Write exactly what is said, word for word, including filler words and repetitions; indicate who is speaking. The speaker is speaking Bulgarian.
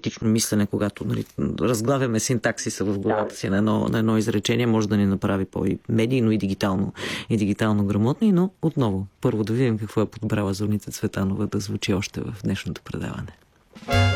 Speaker 1: критично мислене, когато, нали, разглавяме синтаксиса в главата си на едно, на едно изречение, може да ни направи по-медийно и дигитално, и дигитално грамотни, но отново, първо да видим какво е подбрала Зорница Цветанова да звучи още в днешното предаване.